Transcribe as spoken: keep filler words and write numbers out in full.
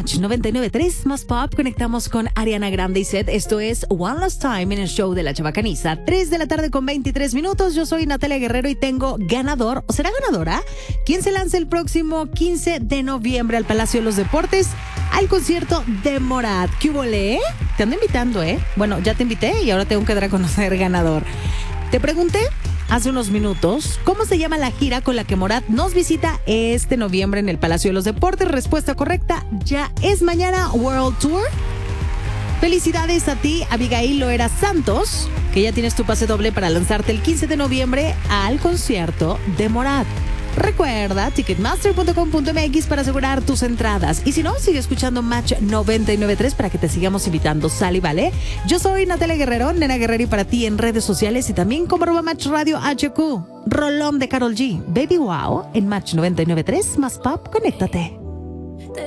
Match noventa y nueve punto tres más Pop. Conectamos con Ariana Grande y Seth. Esto es One Last Time en el show de La Chabacaniza. tres de la tarde con veintitrés minutos. Yo soy Natalia Guerrero y tengo ganador, o será ganadora, quien se lanza el próximo quince de noviembre al Palacio de los Deportes al concierto de Morat. ¿Qué hubo, le? Te ando invitando, ¿eh? Bueno, ya te invité y ahora tengo que dar a conocer ganador. Te pregunté hace unos minutos cómo se llama la gira con la que Morat nos visita este noviembre en el Palacio de los Deportes. Respuesta correcta, ya es mañana World Tour. Felicidades a ti, Abigail Loera Santos, que ya tienes tu pase doble para lanzarte el quince de noviembre al concierto de Morat. Recuerda ticketmaster punto com punto m x para asegurar tus entradas. Y si no, sigue escuchando Match noventa y nueve punto tres para que te sigamos invitando. Sale y vale. Yo soy Natalia Guerrero, Nena Guerrero, y para ti en redes sociales y también como arroba Match Radio H Q. Rolón de Karol G, Baby Wow, en Match noventa y nueve punto tres más Pop. Conéctate.